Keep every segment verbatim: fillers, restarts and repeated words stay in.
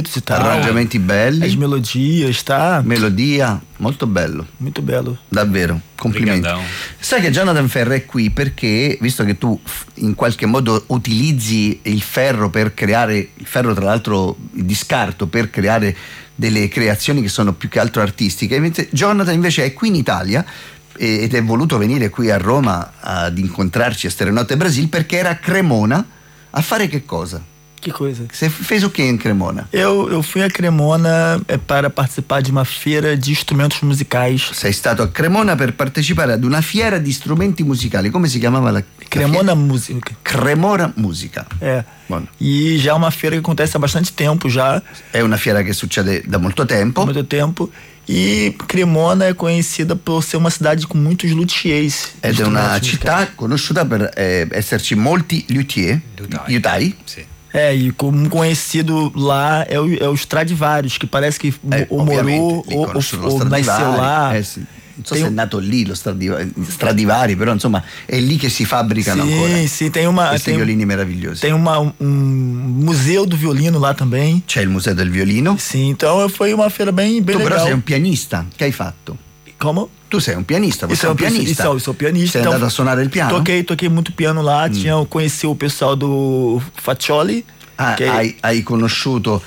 bonitos e tal. Arrangiamenti belli. As melodias, tá? Melodia, molto bello. Muito bello. Davvero, complimenti. Brigadão. Sai che Jonathan Ferro è qui perché, visto che tu in qualche modo utilizzi il ferro per creare, il ferro tra l'altro di scarto, per creare delle creazioni che sono più che altro artistiche, mentre Jonathan invece è qui in Italia ed è voluto venire qui a Roma ad incontrarci a Stereonotte Brasil perché era a Cremona a fare che cosa? Que coisa. Você fez o que em Cremona? Eu, eu fui a Cremona é, para participar de uma feira de instrumentos musicais. Sei stato a Cremona per partecipare ad una fiera di strumenti musicali. Come si chiamava la, la Cremona fiera? Música. Cremona Musica. É. Buono. E já é uma feira que acontece há bastante tempo já. È una fiera che succede da molto tempo. Há muito tempo. E Cremona é conhecida por ser uma cidade com muitos luthiers. Ed è una città conosciuta per eh, esserci molti luthier, liutai. Sì. É, e como conhecido lá é o, é o Stradivarius, que parece que Eh, ou morou lì ou, conoscono lo ou nasceu Stradivari. lá. Eh, sì. Non so Tem se è un- nato lì lo Stradivari, Stradivari, però insomma è lì che si fabbricano Sim, ancora sim, tem uma questi tem, violini meravigliosi. tem uma, um museu do violino lá também. C'è il museo del violino. Sim, então foi uma feira bem, bem Tu però legal. sei un pianista, che hai fatto? Como? Tu sei un pianista, Isso sei é un um pianista. pianista. Isso, eu sou pianista. Sei então, andato a suonare il piano? Toquei, toquei muito piano lá. Tinha, eu conheci o pessoal do Faccioli. Ah, che- hai, hai conosciuto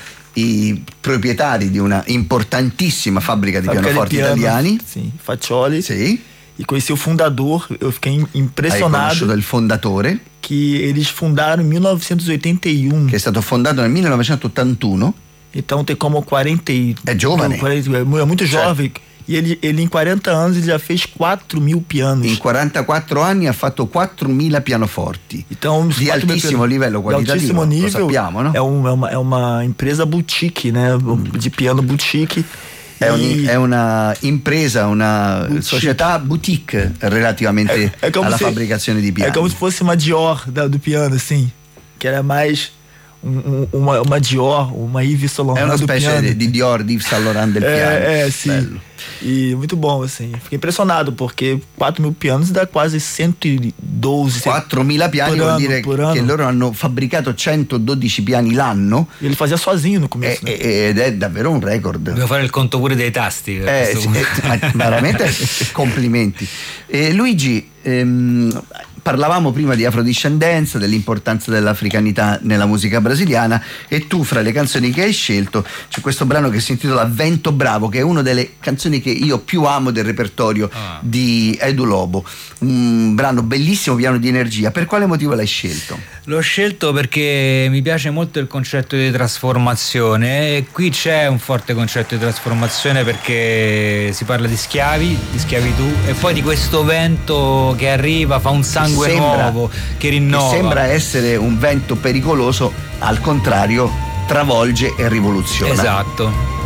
i proprietari di una importantissima fabbrica di fábrica de pianoforti piano. italiani. Sim, Faccioli. Sì. E conheci o fundador. Eu fiquei im- Hai impressionado conosciuto il fondatore, que eles fundaram em mil novecentos e oitenta e um. che è stato fondato nel millenovecentottantuno. Então tem como quarenta e... É jovem. quarenta, é mu- é muito Certo. jovem. E ele, ele em quarenta anos ele já fez quatro mil pianos. In quarantaquattro anni ha fatto quattromila pianoforti. Então, os Di quatro mil altissimo pianos- livello de qualitativo, altíssimo lo nível. sappiamo, no? É, um, é, uma, é uma empresa boutique, né? De piano boutique. È, un- E è una impresa, una Boutique. società boutique relativamente é, é como alla se, fabbricazione di é piani. como se fosse uma Dior da- do piano, assim. Que era mais um- um- uma, uma Dior, uma Yves Saint È Laurent una do specie piano. di, di Dior, di Saint Laurent del piano. É, é, sim. Bello. E muito bom, assim. Fiquei impressionado, porque quatro mil pianos dá quase cento e doze. quattromila piani por vuol ano, dire por che ano. loro hanno fabbricato centododici piani l'anno E ele fazia sozinho no e- começo, né? ed è davvero un record. Dobbiamo fare il conto pure dei tasti. a Eh, questo sì, punto. eh, ma veramente complimenti. Eh, Luigi, ehm, parlavamo prima di afrodiscendenza, dell'importanza dell'africanità nella musica brasiliana, e tu fra le canzoni che hai scelto c'è questo brano che si intitola Vento Bravo, che è una delle canzoni che io più amo del repertorio Ah. di Edu Lobo, un brano bellissimo, pieno di energia. Per quale motivo l'hai scelto? L'ho scelto perché mi piace molto il concetto di trasformazione e qui c'è un forte concetto di trasformazione perché si parla di schiavi, di schiavitù e poi di questo vento che arriva, fa un sangue Sembra- nuovo, che Che rinnova. sembra essere un vento pericoloso, al contrario travolge e rivoluziona. Esatto.